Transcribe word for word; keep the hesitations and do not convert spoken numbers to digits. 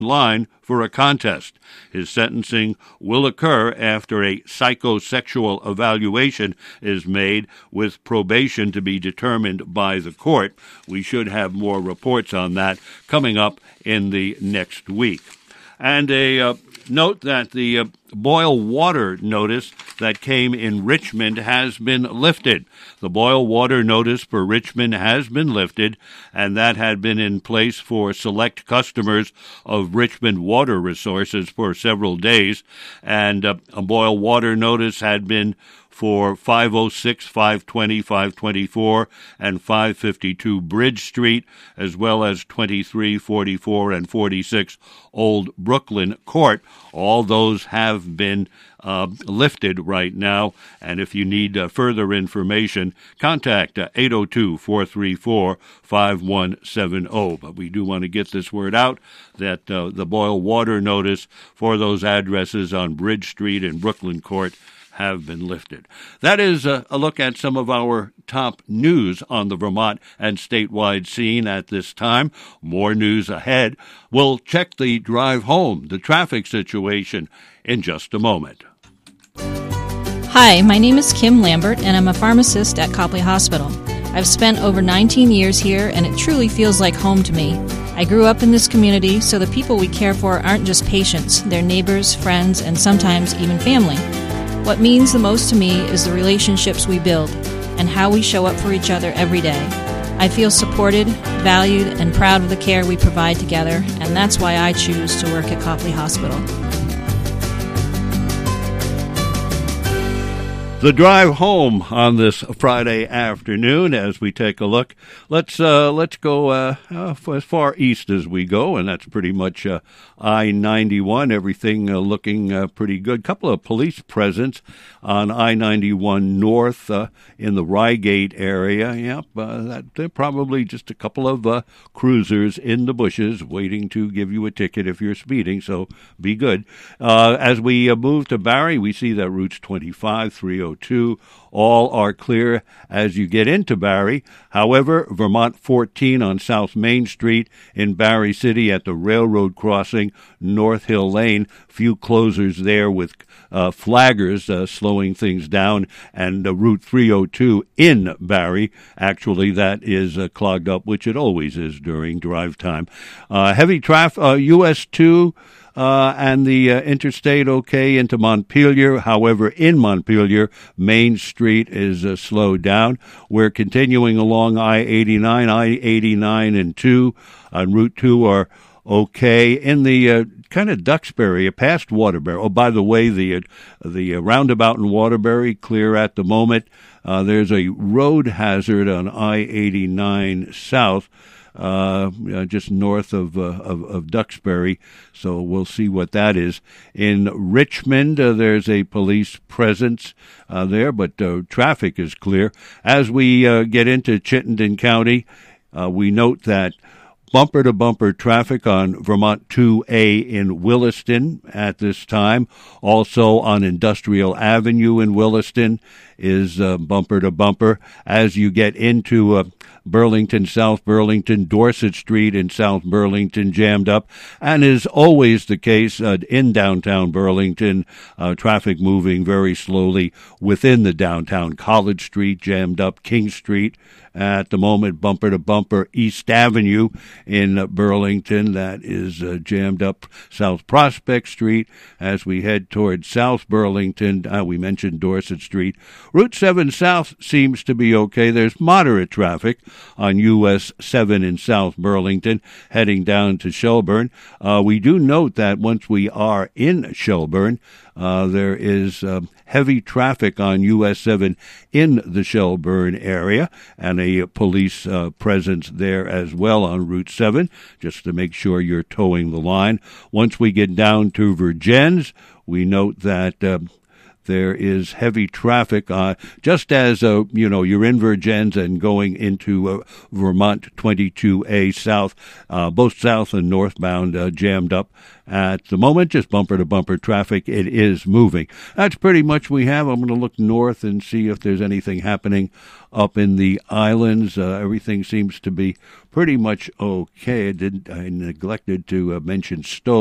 line for a contest. His sentencing will occur after a psychosexual evaluation is made, with probation to be determined by the court. We should have more reports on that coming up in the next week. And a uh, note that the uh, boil water notice that came in Richmond has been lifted. The boil water notice for Richmond has been lifted, and that had been in place for select customers of Richmond Water Resources for several days. And uh, a boil water notice had been for five oh six, five twenty, five twenty-four, and five fifty-two Bridge Street, as well as twenty-three, forty-four, and forty-six Old Brooklyn Court. All those have been uh, lifted right now, and if you need uh, further information, contact uh, eight oh two, four three four, five one seven oh. But we do want to get this word out that uh, the boil water notice for those addresses on Bridge Street and Brooklyn Court have been lifted. That is a, a look at some of our top news on the Vermont and statewide scene at this time. More news ahead. We'll check the drive home, the traffic situation, in just a moment. Hi, my name is Kim Lambert, and I'm a pharmacist at Copley Hospital. I've spent over nineteen years here, and it truly feels like home to me. I grew up in this community, so the people we care for aren't just patients. They're neighbors, friends, and sometimes even family. What means the most to me is the relationships we build and how we show up for each other every day. I feel supported, valued, and proud of the care we provide together, and that's why I choose to work at Copley Hospital. The drive home on this Friday afternoon, as we take a look, let's uh, let's go uh, uh, as far east as we go, and that's pretty much uh, I ninety-one. Everything uh, looking uh, pretty good. Couple of police presence on I ninety-one north uh, in the Rygate area. Yep, uh, that they're probably just a couple of uh, cruisers in the bushes waiting to give you a ticket if you're speeding. So be good. Uh, as we uh, move to Barre, we see that routes twenty-five, three oh two, all are clear as you get into Barre. However, Vermont fourteen on South Main Street in Barre City at the railroad crossing, North Hill Lane, few closers there with uh, flaggers uh, slowing things down, and uh, Route three oh two in Barre, actually that is uh, clogged up, which it always is during drive time. Uh, heavy traffic, uh, U S two, Uh, and the uh, interstate okay into Montpelier. However, in Montpelier, Main Street is uh, slowed down. We're continuing along I eighty-nine, I eighty-nine and two on Route two are okay. In the uh, kind of Duxbury, past Waterbury. Oh, by the way, the uh, the uh, roundabout in Waterbury clear at the moment. Uh, there's a road hazard on I eighty-nine South. Uh, uh, just north of, uh, of of Duxbury, so we'll see what that is. In Richmond, uh, there's a police presence uh, there, but uh, traffic is clear. As we uh, get into Chittenden County, uh, we note that bumper-to-bumper traffic on Vermont two A in Williston at this time. Also on Industrial Avenue in Williston is uh, bumper-to-bumper. As you get into uh, Burlington, South Burlington, Dorset Street in South Burlington jammed up, and is always the case uh, in downtown Burlington, uh, traffic moving very slowly within the downtown. College Street jammed up, King Street at the moment, bumper to bumper. East Avenue in uh, Burlington, that is uh, jammed up. South Prospect Street as we head towards South Burlington. Uh, we mentioned Dorset Street. Route seven South seems to be okay. There's moderate traffic on U S seven in South Burlington heading down to Shelburne. Uh, we do note that once we are in Shelburne, Uh, there is uh, heavy traffic on U S seven in the Shelburne area, and a police uh, presence there as well on Route seven, just to make sure you're towing the line. Once we get down to Virgins, we note that uh, there is heavy traffic, uh, just as, uh, you know, you're in Vergennes and going into uh, Vermont twenty-two A south, uh, both south and northbound uh, jammed up at the moment, just bumper-to-bumper traffic. It is moving. That's pretty much what we have. I'm going to look north and see if there's anything happening up in the islands. Uh, everything seems to be pretty much okay. I, didn't, I neglected to uh, mention Stowe.